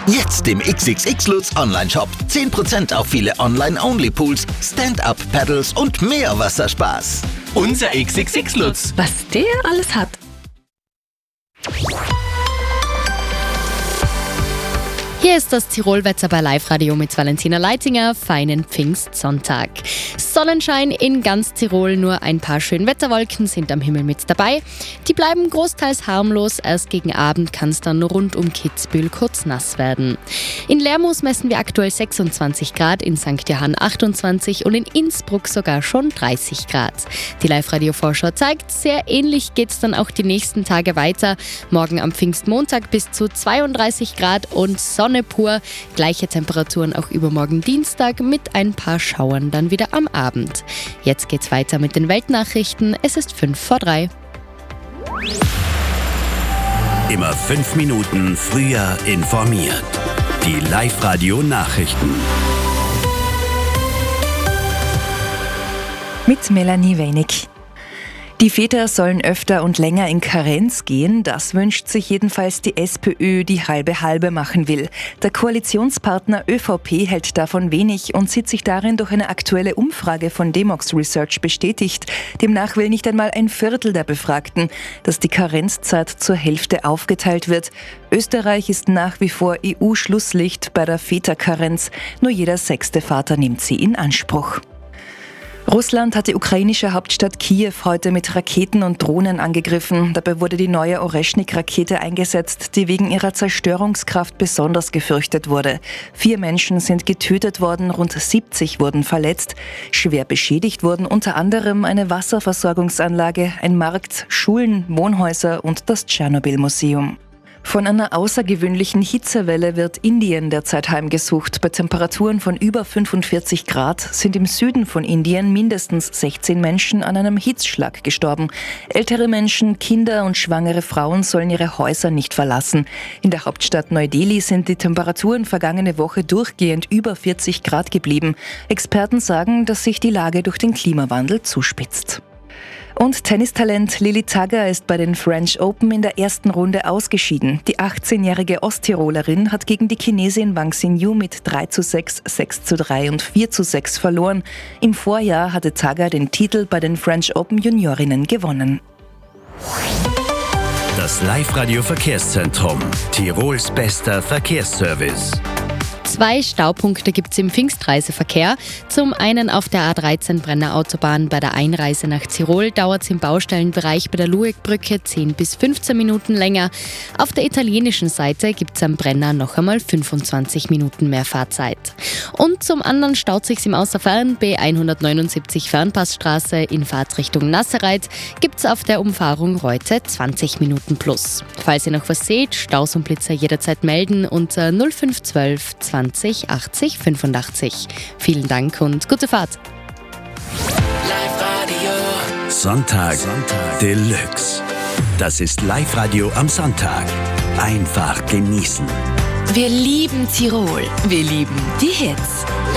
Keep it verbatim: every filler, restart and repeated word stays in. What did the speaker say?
Jetzt im X X X Lutz Online-Shop. zehn Prozent auf viele Online-Only-Pools, Stand-Up-Paddles und mehr Wasserspaß. Unser X X X Lutz. Was der alles hat. Hier ist das Tirolwetter bei Live-Radio mit Valentina Leitinger. Feinen Pfingstsonntag. Sonnenschein in ganz Tirol, nur ein paar Schönwetterwolken sind am Himmel mit dabei. Die bleiben großteils harmlos, erst gegen Abend kann es dann rund um Kitzbühel kurz nass werden. In Lermoos messen wir aktuell sechsundzwanzig Grad, in Sankt Johann achtundzwanzig und in Innsbruck sogar schon dreißig Grad. Die Live-Radio-Vorschau zeigt, sehr ähnlich geht es dann auch die nächsten Tage weiter. Morgen am Pfingstmontag bis zu zweiunddreißig Grad und Sonne pur. Gleiche Temperaturen auch übermorgen Dienstag mit ein paar Schauern dann wieder am Abend. Jetzt geht's weiter mit den Weltnachrichten. Es ist fünf vor drei. Immer fünf Minuten früher informiert. Die Live-Radio-Nachrichten. Mit Melanie Weinig. Die Väter sollen öfter und länger in Karenz gehen. Das wünscht sich jedenfalls die SPÖ, die halbe halbe machen will. Der Koalitionspartner ÖVP hält davon wenig und sieht sich darin durch eine aktuelle Umfrage von Demox Research bestätigt. Demnach will nicht einmal ein Viertel der Befragten, dass die Karenzzeit zur Hälfte aufgeteilt wird. Österreich ist nach wie vor E U-Schlusslicht bei der Väterkarenz. Nur jeder sechste Vater nimmt sie in Anspruch. Russland hat die ukrainische Hauptstadt Kiew heute mit Raketen und Drohnen angegriffen. Dabei wurde die neue Oreschnik-Rakete eingesetzt, die wegen ihrer Zerstörungskraft besonders gefürchtet wurde. Vier Menschen sind getötet worden, rund siebzig wurden verletzt. Schwer beschädigt wurden unter anderem eine Wasserversorgungsanlage, ein Markt, Schulen, Wohnhäuser und das Tschernobyl-Museum. Von einer außergewöhnlichen Hitzewelle wird Indien derzeit heimgesucht. Bei Temperaturen von über fünfundvierzig Grad sind im Süden von Indien mindestens sechzehn Menschen an einem Hitzschlag gestorben. Ältere Menschen, Kinder und schwangere Frauen sollen ihre Häuser nicht verlassen. In der Hauptstadt Neu-Delhi sind die Temperaturen vergangene Woche durchgehend über vierzig Grad geblieben. Experten sagen, dass sich die Lage durch den Klimawandel zuspitzt. Und Tennistalent Lili Tagger ist bei den French Open in der ersten Runde ausgeschieden. Die achtzehnjährige Osttirolerin hat gegen die Chinesin Wang Xinyu mit drei zu sechs, sechs zu drei und vier zu sechs verloren. Im Vorjahr hatte Tagger den Titel bei den French Open Juniorinnen gewonnen. Das Live-Radio-Verkehrszentrum. Tirols bester Verkehrsservice. Zwei Staupunkte gibt es im Pfingstreiseverkehr. Zum einen auf der A dreizehn Brenner Autobahn bei der Einreise nach Tirol dauert es im Baustellenbereich bei der Luegbrücke zehn bis fünfzehn Minuten länger. Auf der italienischen Seite gibt es am Brenner noch einmal fünfundzwanzig Minuten mehr Fahrzeit. Und zum anderen staut sich's im Außerfern B hundertneunundsiebzig Fernpassstraße in Fahrtrichtung Nassereit gibt es auf der Umfahrung Reute zwanzig Minuten plus. Falls ihr noch was seht, Staus und Blitzer jederzeit melden unter null fünf eins zwei zwanzig achtzig fünfundachtzig. Vielen Dank und gute Fahrt. Live-Radio. Sonntag. Sonntag Deluxe. Das ist Live-Radio am Sonntag. Einfach genießen. Wir lieben Tirol. Wir lieben die Hits.